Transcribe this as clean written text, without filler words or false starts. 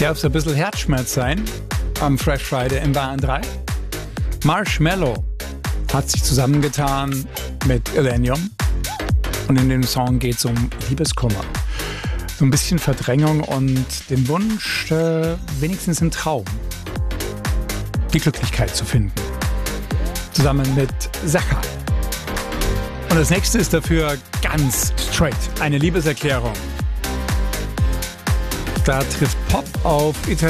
darf es ein bisschen Herzschmerz sein am Fresh Friday in Bayern 3. Marshmello hat sich zusammengetan mit Illenium und in dem Song geht es um Liebeskummer. So ein bisschen Verdrängung und den Wunsch, wenigstens im Traum die Glücklichkeit zu finden. Zusammen mit Sacha. Und das nächste ist dafür ganz straight, eine Liebeserklärung. Da trifft Pop auf Italien.